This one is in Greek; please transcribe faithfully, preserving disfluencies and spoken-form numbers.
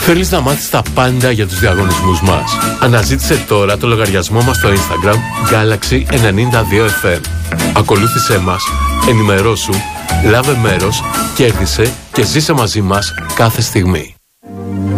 Θέλεις να μάθεις τα πάντα για τους διαγωνισμούς μας? Αναζήτησε τώρα το λογαριασμό μας στο Instagram Galaxy ενενήντα δύο εφ εμ. Ακολούθησέ μας, ενημερώσου, λάβε μέρος, κέρδισε και ζήσε μαζί μας κάθε στιγμή.